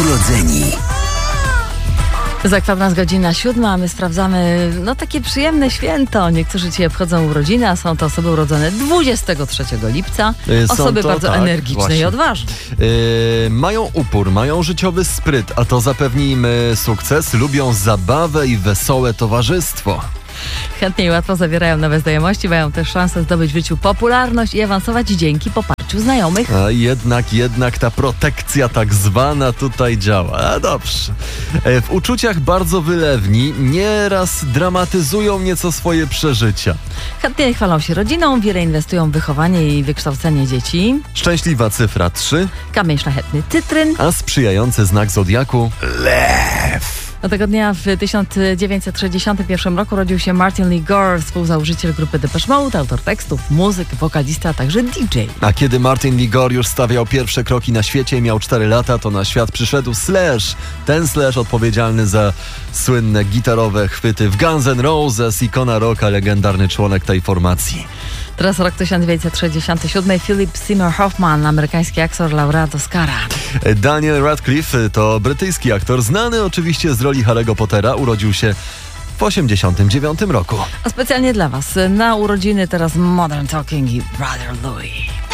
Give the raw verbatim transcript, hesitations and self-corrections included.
Urodzeni. Za kwadrans godzina siódma, a my sprawdzamy no takie przyjemne święto. Niektórzy dzisiaj obchodzą urodziny, a są to osoby urodzone dwudziestego trzeciego lipca. Są Osoby to, bardzo tak, energiczne właśnie. i odważne. Yy, mają upór, mają życiowy spryt, a to zapewni im sukces. Lubią zabawę i wesołe towarzystwo. Chętnie i łatwo zawierają nowe znajomości, mają też szansę zdobyć w życiu popularność i awansować dzięki poparciu znajomych. A jednak, jednak ta protekcja tak zwana tutaj działa. A dobrze. E, w uczuciach bardzo wylewni, nieraz dramatyzują nieco swoje przeżycia. Chętnie chwalą się rodziną, wiele inwestują w wychowanie i wykształcenie dzieci. Szczęśliwa cyfra trzy, Kamień szlachetny cytryn. a sprzyjający znak zodiaku lew. Do tego dnia w tysiąc dziewięćset sześćdziesiątym pierwszym roku urodził się Martin Lee Gore, współzałożyciel grupy Depeche Mode, autor tekstów, muzyk, wokalista, a także D J. A kiedy Martin Lee Gore już stawiał pierwsze kroki na świecie i miał cztery lata, to na świat przyszedł Slash. Ten Slash odpowiedzialny za słynne gitarowe chwyty w Guns N' Roses, ikona rocka, legendarny członek tej formacji. Teraz rok tysiąc dziewięćset sześćdziesiąty siódmy. Philip Seymour Hoffman, amerykański aktor, laureat Oscara. Daniel Radcliffe to brytyjski aktor, znany oczywiście z roli Harry'ego Pottera. Urodził się w osiemdziesiątym dziewiątym roku. A specjalnie dla Was na urodziny teraz Modern Talking i Brother Louie.